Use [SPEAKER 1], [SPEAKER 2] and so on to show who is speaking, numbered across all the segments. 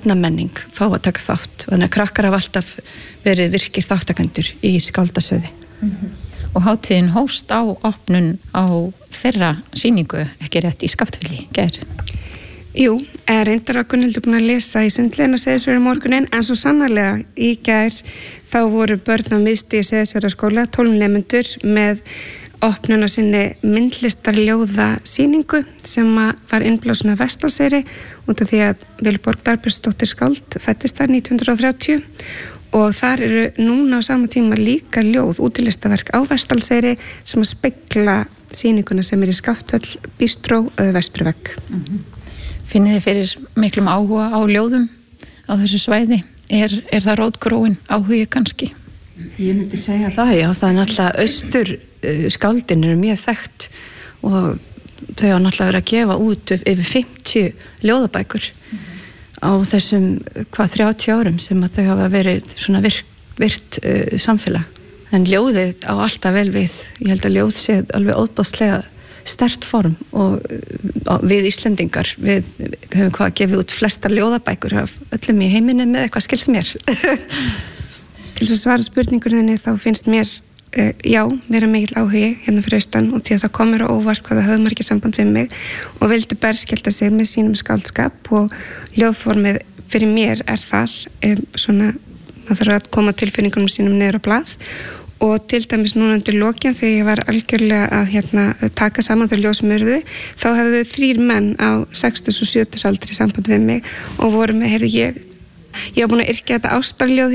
[SPEAKER 1] barnamenning fá að taka þátt. Þannig að krakkar hafa alltaf verið virkir þáttakendur í skáldasöði.
[SPEAKER 2] Og hátíðin hófst á opnun á þeirra sýningu, ekki rétt, í Skaftfelli, gær.
[SPEAKER 3] Jú, reyndar var Gunnhildur búin að lesa í Sundlaugin á Seyðisfirði morguninn, en svo sannarlega í gær þá voru börn á miðstigi Seyðisfjarðarskóla, 12 nemendur með opnun á sinni myndlistarljóða sýningu sem var innblásin af Vestalseyri út af því að Vilborg Dagbjörnsdóttir skáld fæddist þar 1930 og þar eru núna á sama tíma líka ljóð útilistaverk á Vestalseyri sem að spegla sýninguna sem í Skaftfell Bistró Vesturvegg.
[SPEAKER 2] Finnið þið fyrir miklum áhuga á ljóðum á þessu svæði? Er það rótgróin áhugi kannski?
[SPEAKER 1] Ég myndi segja það, já. Það er náttúrulega austur skáldin eru mjög þekkt og þau hafa náttúrulega verið að gefa út yfir 50 ljóðabækur á þessum 30 árum sem að þau hafa verið svona virt samfélag. En ljóðið á alltaf vel við. Ég held að ljóð sé alveg óbáslega sterkt form og við Íslendingar við höfum gefið út flestar ljóðabækur af öllum í heiminum með eitthvað skils mér. Til þess að svara spurningunni þá finnst mér vera mikill áhugi hérna fyrir austan og því að það komur á óvart hvað það höfðu margir samband við mig og vildu berskjálta sig með sínum skáldskap og ljóðformið fyrir mér það svona, það þarf að koma tilfinningunum sínum niður á blað og til dæmis núna undir lokin þegar ég var algjörlega að taka saman þau ljósmurðu, þá hefðu 3 menn á 60 og 70 aldri samband við mig og voru með, ég var búin að yrkja þetta ástarljóð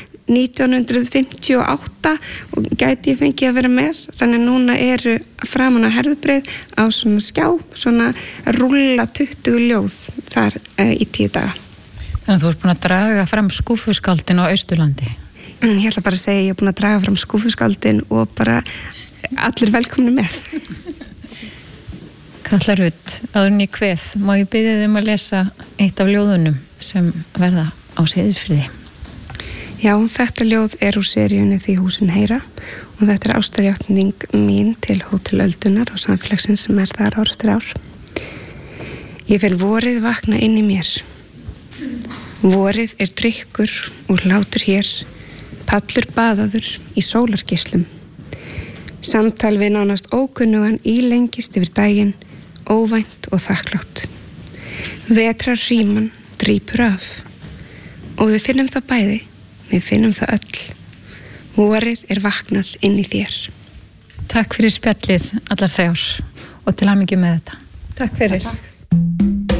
[SPEAKER 1] 1958 og gæti ég fengið að vera með, þannig núna eru framan á Herðubreið á svona skjá, svona rúlla 20 ljóð þar í 10 daga.
[SPEAKER 2] Þannig að þú ert búin að draga fram skúfuskáldin á Austurlandi.
[SPEAKER 3] Ég ætla bara að segja, ég er búin að draga fram skúfuskáldin og bara allir velkomni með.
[SPEAKER 2] Katla Rut, áður en ég kveð, má ég biðja þig að lesa eitt af ljóðunum sem verða á Seyðisfirði?
[SPEAKER 3] Já, þetta ljóð er úr seríunni Því húsin heyra og þetta er ástarjátning mín til Hótel Öldunar og samfélagsins sem þar ár eftir ár. Ég fel vorið vakna inn í mér. Vorið er drykkur og hlátur hér, pallur baðaður í sólargeislum. Samtal við nánast ókunnugan ílengist yfir daginn, óvænt og þakklátt. Vetrar hríman drýpur af og við finnum það bæði, við finnum það öll. Vorið er vaknað inn í þér.
[SPEAKER 2] Takk fyrir spjallið allar 3 og til hamingju með þetta.
[SPEAKER 1] Takk fyrir. Takk.